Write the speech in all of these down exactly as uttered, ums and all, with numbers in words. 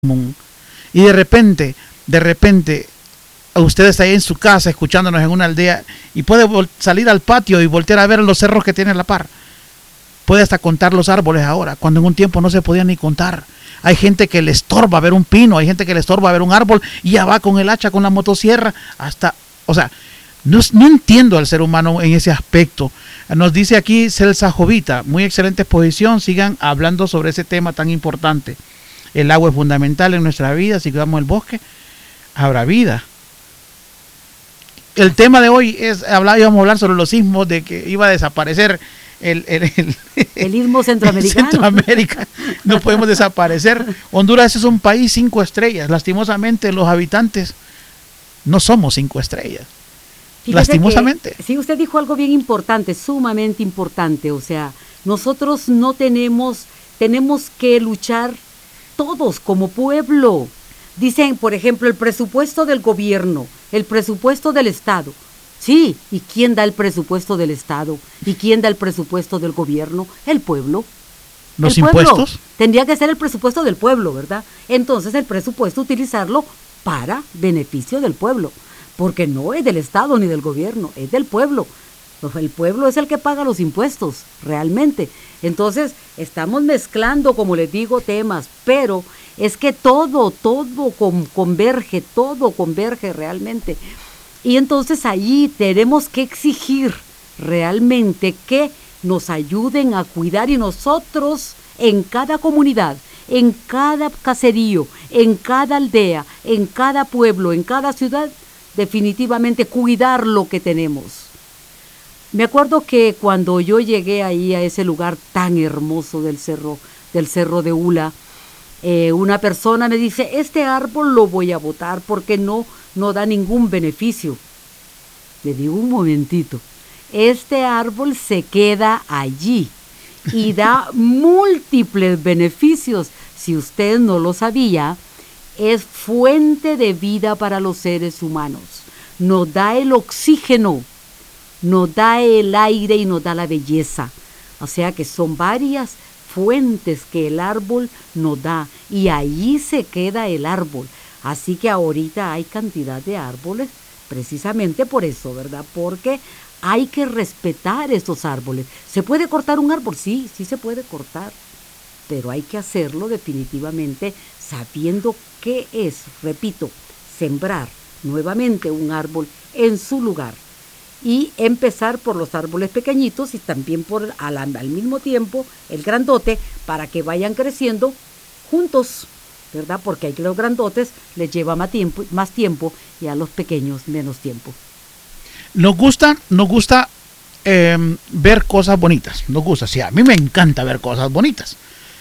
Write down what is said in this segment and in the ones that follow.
común. Y de repente, de repente, usted está ahí en su casa escuchándonos en una aldea y puede salir al patio y voltear a ver los cerros que tiene a la par. Puede hasta contar los árboles ahora, cuando en un tiempo no se podía ni contar. Hay gente que le estorba ver un pino, hay gente que le estorba ver un árbol y ya va con el hacha, con la motosierra, hasta, o sea, no, no entiendo al ser humano en ese aspecto. Nos dice aquí Celsa Jovita, muy excelente exposición, sigan hablando sobre ese tema tan importante. El agua es fundamental en nuestra vida, si cuidamos el bosque, habrá vida. El tema de hoy es, hablar, íbamos a hablar sobre los sismos, de que iba a desaparecer el, el, el, el istmo centroamericano. Centroamérica, no podemos desaparecer. Honduras es un país cinco estrellas, lastimosamente los habitantes no somos cinco estrellas. Fíjese Lastimosamente. Que, sí, usted dijo algo bien importante, sumamente importante, o sea, nosotros no tenemos, tenemos que luchar todos como pueblo. Dicen, por ejemplo, el presupuesto del gobierno, el presupuesto del Estado. Sí, ¿y quién da el presupuesto del Estado? ¿Y quién da el presupuesto del gobierno? El pueblo. ¿Los el pueblo. impuestos? Tendría que ser el presupuesto del pueblo, ¿verdad? Entonces el presupuesto utilizarlo para beneficio del pueblo, porque no es del Estado ni del gobierno, es del pueblo. El pueblo es el que paga los impuestos, realmente. Entonces, estamos mezclando, como les digo, temas, pero es que todo, todo con, converge, todo converge realmente. Y entonces allí tenemos que exigir realmente que nos ayuden a cuidar y nosotros en cada comunidad, en cada caserío, en cada aldea, en cada pueblo, en cada ciudad, definitivamente cuidar lo que tenemos. Me acuerdo que cuando yo llegué ahí a ese lugar tan hermoso del cerro, del cerro de Ula, eh, una persona me dice, este árbol lo voy a botar porque no, no da ningún beneficio. Le digo un momentito, este árbol se queda allí y da múltiples beneficios. Si usted no lo sabía, es fuente de vida para los seres humanos. Nos da el oxígeno, nos da el aire y nos da la belleza. O sea que son varias fuentes que el árbol nos da y allí se queda el árbol. Así que ahorita hay cantidad de árboles precisamente por eso, ¿verdad? Porque hay que respetar esos árboles. ¿Se puede cortar un árbol? Sí, sí se puede cortar, pero hay que hacerlo definitivamente sabiendo qué es, repito, sembrar nuevamente un árbol en su lugar. Y empezar por los árboles pequeñitos y también por al, al mismo tiempo el grandote para que vayan creciendo juntos, ¿verdad? Porque a los grandotes les lleva más tiempo, más tiempo y a los pequeños menos tiempo. Nos gusta, nos gusta eh, ver cosas bonitas, nos gusta, sí, a mí me encanta ver cosas bonitas.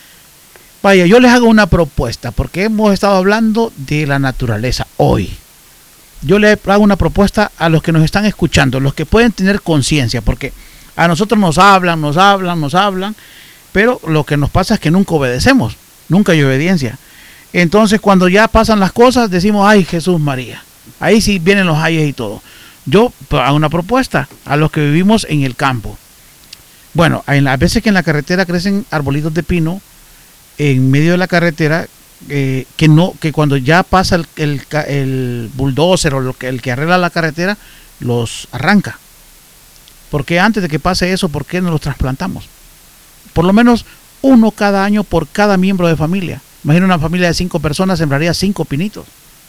Vaya, yo les hago una propuesta porque hemos estado hablando de la naturaleza hoy. Yo le hago una propuesta a los que nos están escuchando, los que pueden tener conciencia, porque a nosotros nos hablan, nos hablan, nos hablan, pero lo que nos pasa es que nunca obedecemos, nunca hay obediencia. Entonces cuando ya pasan las cosas decimos, ay Jesús María, ahí sí vienen los ayes y todo. Yo hago una propuesta a los que vivimos en el campo. Bueno, hay a veces que en la carretera crecen arbolitos de pino en medio de la carretera, Eh, que no que cuando ya pasa el, el, el bulldozer o lo que, el que arregla la carretera los arranca. Porque antes de que pase eso, ¿por qué no los trasplantamos? Por lo menos uno cada año por cada miembro de familia. Imagina una familia de cinco personas, sembraría cinco pinitos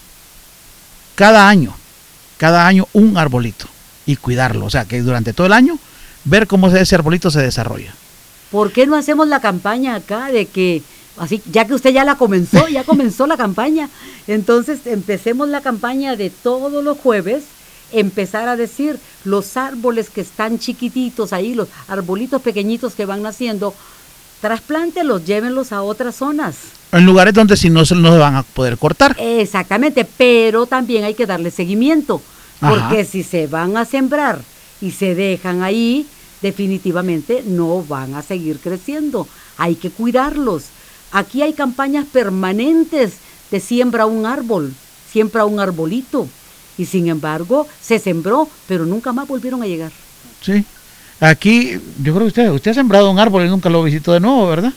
cada año, cada año un arbolito y cuidarlo, o sea que durante todo el año ver cómo ese arbolito se desarrolla. ¿Por qué no hacemos la campaña acá de que así, ya que usted ya la comenzó, ya comenzó la campaña, entonces empecemos la campaña de todos los jueves, empezar a decir los árboles que están chiquititos ahí, los arbolitos pequeñitos que van naciendo, trasplántelos, llévenlos a otras zonas. En lugares donde si no se no van a poder cortar. Exactamente, pero también hay que darle seguimiento, porque Ajá. si se van a sembrar y se dejan ahí, definitivamente no van a seguir creciendo, hay que cuidarlos. Aquí hay campañas permanentes de siembra un árbol, siembra un arbolito. Y sin embargo, se sembró, pero nunca más volvieron a llegar. Sí, Aquí, yo creo que usted, usted ha sembrado un árbol y nunca lo visitó de nuevo, ¿verdad?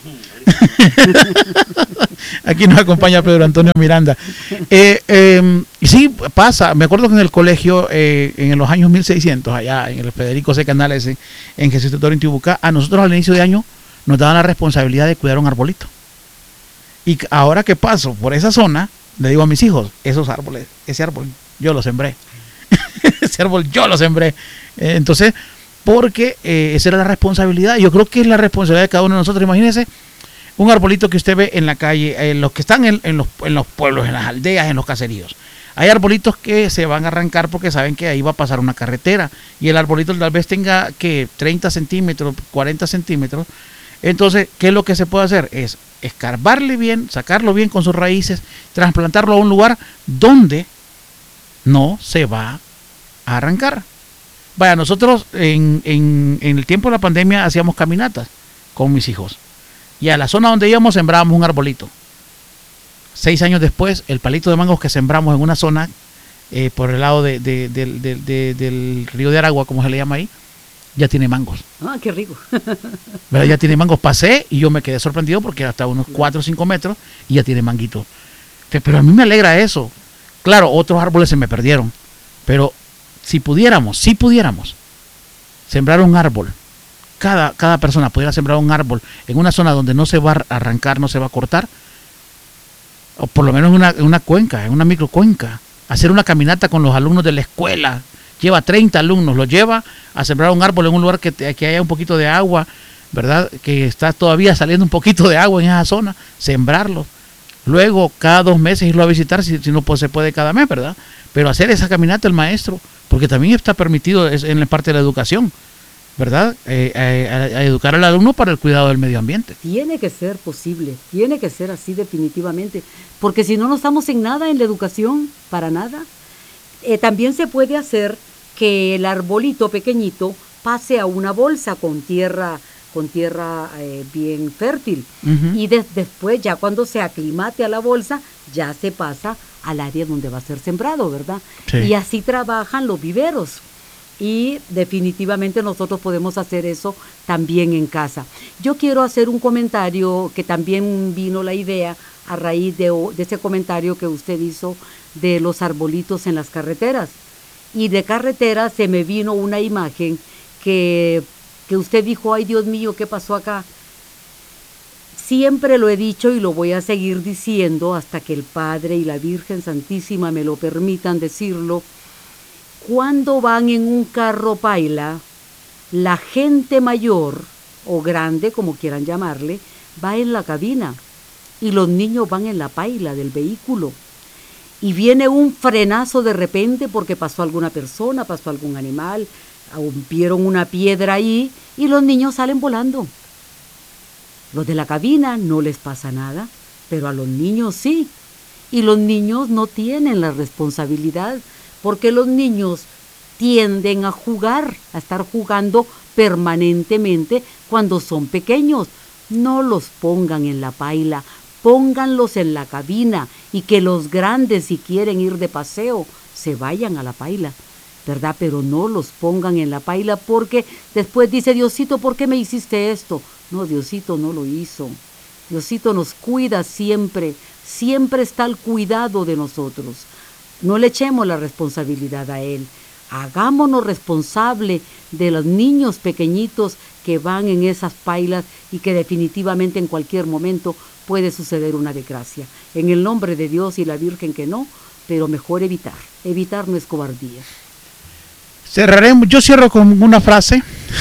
Aquí nos acompaña Pedro Antonio Miranda. Eh, eh, sí, pasa. Me acuerdo que en el colegio, eh, en los años mil seiscientos, allá en el Federico C. Canales, en, en Jesús de Toro, Intibucá, a nosotros al inicio de año nos daban la responsabilidad de cuidar un arbolito. Y ahora que paso por esa zona, le digo a mis hijos, esos árboles, ese árbol, yo lo sembré. Ese árbol yo lo sembré. Eh, entonces, porque eh, esa era la responsabilidad. Yo creo que es la responsabilidad de cada uno de nosotros. Imagínense un arbolito que usted ve en la calle, en los que están en, en, los, en los pueblos, en las aldeas, en los caseríos. Hay arbolitos que se van a arrancar porque saben que ahí va a pasar una carretera y el arbolito tal vez tenga que treinta centímetros, cuarenta centímetros. Entonces, ¿qué es lo que se puede hacer? Es escarbarle bien, sacarlo bien con sus raíces, trasplantarlo a un lugar donde no se va a arrancar. Vaya, nosotros en, en, en el tiempo de la pandemia hacíamos caminatas con mis hijos y a la zona donde íbamos sembrábamos un arbolito. Seis años después, el palito de mangos que sembramos en una zona eh, por el lado de, de, de, de, de, del río de Aragua, como se le llama ahí, ya tiene mangos. Ah, qué rico. ¿Verdad? Ya tiene mangos. Pasé y yo me quedé sorprendido porque hasta unos cuatro o cinco metros y ya tiene manguito. Pero a mí me alegra eso. Claro, otros árboles se me perdieron, pero si pudiéramos, si pudiéramos sembrar un árbol, cada, cada persona pudiera sembrar un árbol en una zona donde no se va a arrancar, no se va a cortar, o por lo menos en una, en una cuenca, en una microcuenca, hacer una caminata con los alumnos de la escuela, lleva treinta alumnos, los lleva a sembrar un árbol en un lugar que, que haya un poquito de agua, ¿verdad? Que está todavía saliendo un poquito de agua en esa zona, sembrarlo. Luego, cada dos meses irlo a visitar, si, si no pues, se puede cada mes, ¿verdad? Pero hacer esa caminata el maestro, porque también está permitido es en la parte de la educación, ¿verdad? Eh, eh, a, a educar al alumno para el cuidado del medio ambiente. Tiene que ser posible, tiene que ser así definitivamente, porque si no, no estamos en nada en la educación, para nada. Eh, también se puede hacer que el arbolito pequeñito pase a una bolsa con tierra con tierra eh, bien fértil. Uh-huh. Y de, después, ya cuando se aclimate a la bolsa, ya se pasa al área donde va a ser sembrado, ¿verdad? Sí. Y así trabajan los viveros. Y definitivamente nosotros podemos hacer eso también en casa. Yo quiero hacer un comentario que también vino la idea a raíz de, de ese comentario que usted hizo de los arbolitos en las carreteras. Y de carretera se me vino una imagen que... que usted dijo, ay Dios mío, ¿qué pasó acá? Siempre lo he dicho y lo voy a seguir diciendo hasta que el Padre y la Virgen Santísima me lo permitan decirlo. Cuando van en un carro paila, la gente mayor o grande, como quieran llamarle, va en la cabina y los niños van en la paila del vehículo. Y viene un frenazo de repente porque pasó alguna persona, pasó algún animal, vieron una piedra ahí y los niños salen volando. Los de la cabina no les pasa nada, pero a los niños sí. Y los niños no tienen la responsabilidad porque los niños tienden a jugar, a estar jugando permanentemente cuando son pequeños. No los pongan en la paila, pónganlos en la cabina y que los grandes, si quieren ir de paseo, se vayan a la paila, ¿verdad? Pero no los pongan en la paila porque después dice, Diosito, ¿por qué me hiciste esto? No, Diosito no lo hizo. Diosito nos cuida siempre, siempre está al cuidado de nosotros. No le echemos la responsabilidad a Él. Hagámonos responsable de los niños pequeñitos que van en esas pailas y que definitivamente en cualquier momento puede suceder una desgracia. En el nombre de Dios y la Virgen que no, pero mejor evitar. Evitar no es cobardía. Cerraremos, yo cierro con una frase,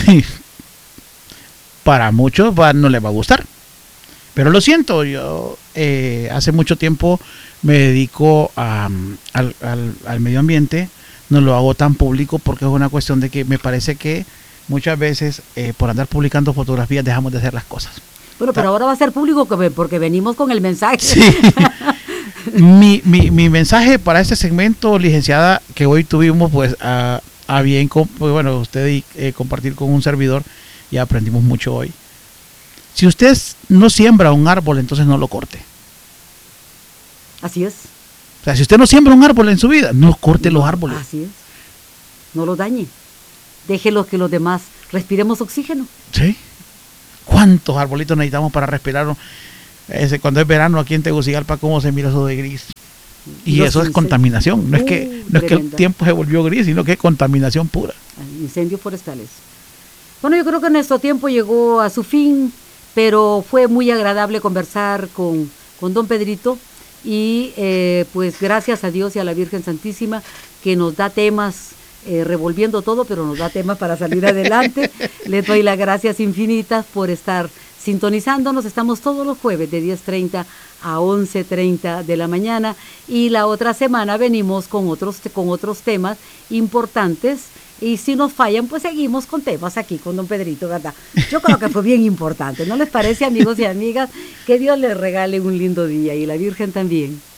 para muchos va, no les va a gustar, pero lo siento, yo eh, hace mucho tiempo me dedico a, al, al, al medio ambiente, no lo hago tan público porque es una cuestión de que me parece que muchas veces eh, por andar publicando fotografías dejamos de hacer las cosas. Bueno, pero ahora va a ser público porque venimos con el mensaje. Sí. mi, mi, mi mensaje para este segmento, licenciada, que hoy tuvimos pues a... a bien, pues, bueno, usted eh, compartir con un servidor y aprendimos mucho hoy. Si usted no siembra un árbol, entonces no lo corte. Así es. O sea, si usted no siembra un árbol en su vida, no corte no, los árboles. Así es. No lo dañe. déjelo que los demás respiremos oxígeno. Sí. ¿Cuántos arbolitos necesitamos para respirar? Ese, cuando es verano aquí en Tegucigalpa, ¿cómo se mira eso de gris? Y Los eso es incendios. contaminación. No, Uh, es que, no es que el tremenda. tiempo se volvió gris, sino que es contaminación pura. Incendios forestales. Bueno, yo creo que nuestro tiempo llegó a su fin, pero fue muy agradable conversar con, con don Pedrito y eh, pues gracias a Dios y a la Virgen Santísima que nos da temas, eh, revolviendo todo, pero nos da temas para salir adelante. Les doy las gracias infinitas por estar sintonizándonos. Estamos todos los jueves de diez treinta a once treinta de la mañana y la otra semana venimos con otros, con otros temas importantes. Y si nos fallan, pues seguimos con temas aquí con don Pedrito, ¿verdad? Yo creo que fue bien importante, ¿no les parece, amigos y amigas? Que Dios les regale un lindo día y la Virgen también.